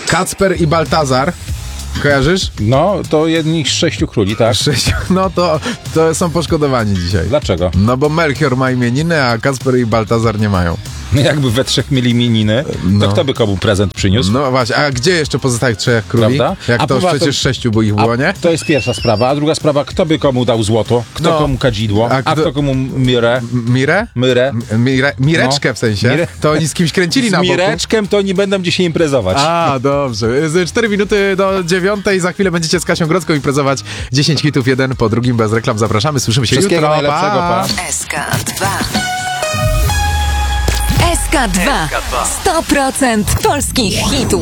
Kacper i Baltazar. Kojarzysz? No, to jedni z 6 króli, tak? 6. No to są poszkodowani dzisiaj. Dlaczego? No bo Melchior ma imieniny, a Kacper i Baltazar nie mają. Jakby we trzech mieli imieniny, to kto by komu prezent przyniósł? No właśnie, a gdzie jeszcze pozostałych 3 króli? Prawda? Jak A to poza przecież tym- 6 by ich było, nie? To jest pierwsza sprawa, a druga sprawa, kto by komu dał złoto, kto No. komu kadzidło, a kto komu mirę? Mirę? Myrę? Mireczkę w sensie? Mirę- To oni z kimś kręcili Z na boku. mireczkiem to nie będą dzisiaj imprezować. A, dobrze. 4 minuty do 9. Za chwilę będziecie z Kasią Grodzką imprezować 10 hitów, jeden po drugim, bez reklam. Zapraszamy, słyszymy się Wszystkiego jutro. najlepszego, pa. SK2. SK2. 100% polskich hitów.